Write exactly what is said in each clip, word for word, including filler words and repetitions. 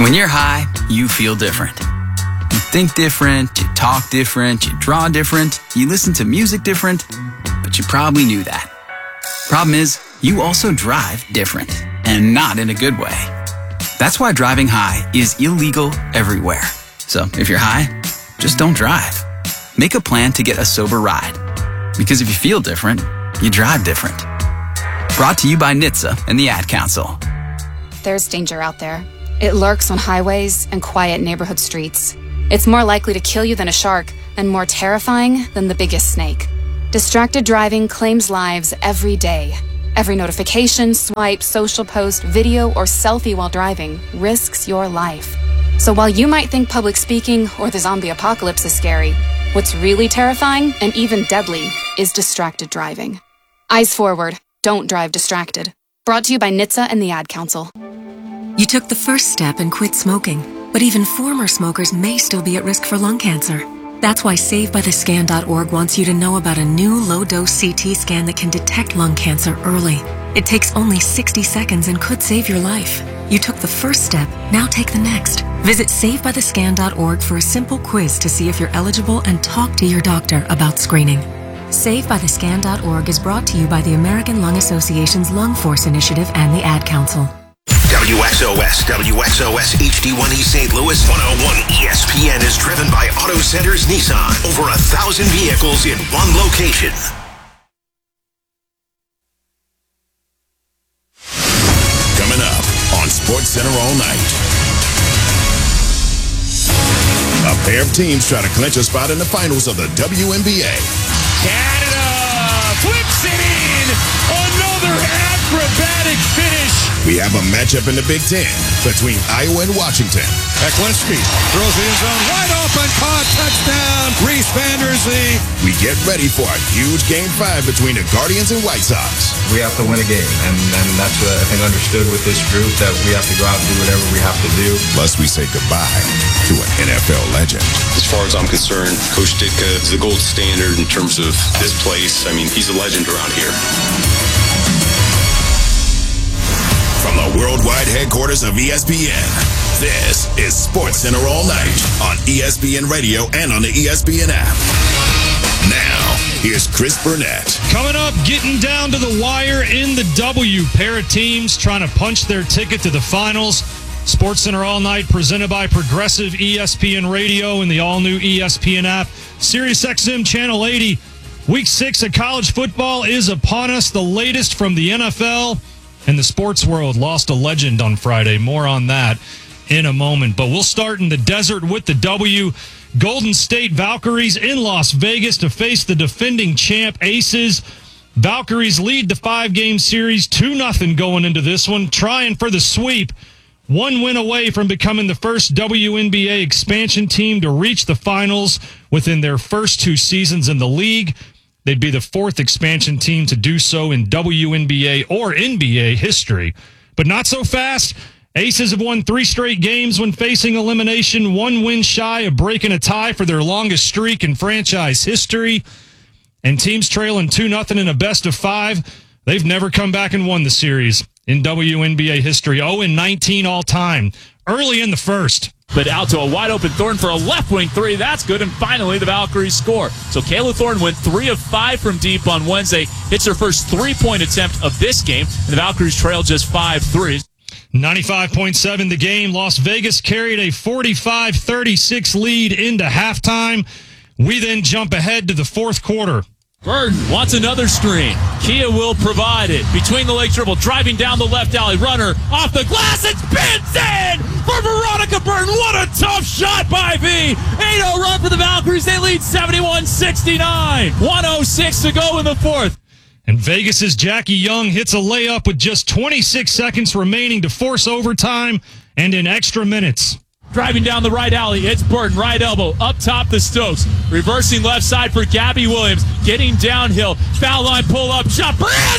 When you're high, you feel different. You think different, you talk different, you draw different, you listen to music different, but you probably knew that. Problem is, you also drive different, and not in a good way. That's why driving high is illegal everywhere. So if you're high, just don't drive. Make a plan to get a sober ride. Because if you feel different, you drive different. Brought to you by N H T S A and the Ad Council. There's danger out there. It lurks on highways and quiet neighborhood streets. It's more likely to kill you than a shark, and more terrifying than the biggest snake. Distracted driving claims lives every day. Every notification, swipe, social post, video, or selfie while driving risks your life. So while you might think public speaking or the zombie apocalypse is scary, what's really terrifying and even deadly is distracted driving. Eyes forward. Don't drive distracted. Brought to you by N H T S A and the Ad Council. You took the first step and quit smoking, but even former smokers may still be at risk for lung cancer. That's why Save By The Scan dot org wants you to know about a new low-dose C T scan that can detect lung cancer early. It takes only sixty seconds and could save your life. You took the first step, now take the next. Visit Save By The Scan dot org for a simple quiz to see if you're eligible and talk to your doctor about screening. Save By The Scan dot org is brought to you by the American Lung Association's Lung Force Initiative and the Ad Council. W X O S, W X O S H D one E Saint Louis, one oh one E S P N is driven by Auto Centers Nissan. Over a thousand vehicles in one location. Coming up on SportsCenter all night. A pair of teams try to clinch a spot in the finals of the W N B A. Canada flips it in. Another acrobatic finish. We have a matchup in the Big Ten between Iowa and Washington. Eklinski throws the end zone wide open, caught, touchdown, Reese Vanderzee. We get ready for a huge Game five between the Guardians and White Sox. We have to win a game, and, and that's what I think understood with this group, that we have to go out and do whatever we have to do. Plus, we say goodbye to an N F L legend. As far as I'm concerned, Coach Ditka is the gold standard in terms of this place. I mean, he's a legend around here. From the worldwide headquarters of E S P N, this is SportsCenter all night on E S P N Radio and on the E S P N app. Now, here's Chris Burnett. Coming up, getting down to the wire in the W. Pair of teams trying to punch their ticket to the finals. SportsCenter all night presented by Progressive E S P N Radio and the all-new E S P N app. SiriusXM Channel eighty. Week six of college football is upon us. The latest from the N F L. And the sports world lost a legend on Friday. More on that in a moment. But we'll start in the desert with the W. Golden State Valkyries in Las Vegas to face the defending champ Aces. Valkyries lead the five-game series two nothing going into this one, trying for the sweep. One win away from becoming the first W N B A expansion team to reach the finals within their first two seasons in the league. They'd be the fourth expansion team to do so in W N B A or N B A history. But not so fast. Aces have won three straight games when facing elimination, one win shy of breaking a tie for their longest streak in franchise history. And teams trailing two nothing in a best of five, they've never come back and won the series in W N B A history. oh and nineteen all time, early in the first. But out to a wide-open Thornton for a left-wing three. That's good. And finally, the Valkyries score. So Kayla Thornton went three of five from deep on Wednesday. Hits her first three-point attempt of this game. And the Valkyries trail just five threes. ninety-five point seven the game. Las Vegas carried a forty-five thirty-six lead into halftime. We then jump ahead to the fourth quarter. Burton wants another screen. Kia will provide it. Between the leg dribble, driving down the left alley. Runner off the glass. It spins in for Veronica Burton. What a tough shot by V. eight oh run for the Valkyries. They lead seventy-one sixty-nine. one oh six to go in the fourth. And Vegas's Jackie Young hits a layup with just twenty-six seconds remaining to force overtime and in extra minutes. Driving down the right alley, it's Burton, right elbow, up top the Stokes. Reversing left side for Gabby Williams. Getting downhill, foul line pull-up shot.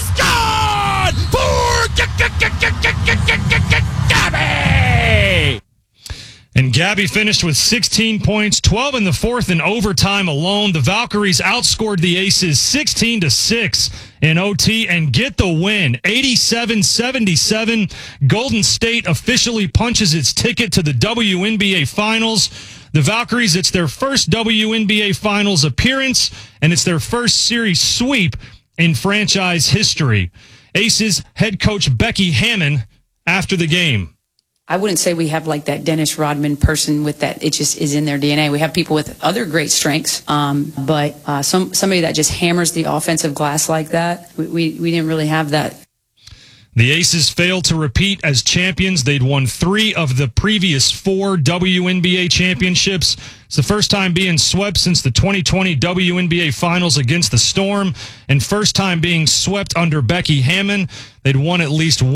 Prescott for Gabby! And Gabby finished with sixteen points, twelve in the fourth in overtime alone. The Valkyries outscored the Aces sixteen to six in O T and get the win, eighty-seven seventy-seven. Golden State officially punches its ticket to the W N B A Finals. The Valkyries, it's their first W N B A Finals appearance, and it's their first series sweep in franchise history. Aces head coach Becky Hammon after the game. I wouldn't say we have like that Dennis Rodman person with that. It just is in their D N A. We have people with other great strengths, um, but uh, some somebody that just hammers the offensive glass like that. We, we we didn't really have that. The Aces failed to repeat as champions. They'd won three of the previous four W N B A championships. It's the first time being swept since the twenty twenty W N B A Finals against the Storm, and first time being swept under Becky Hammon. They'd won at least one.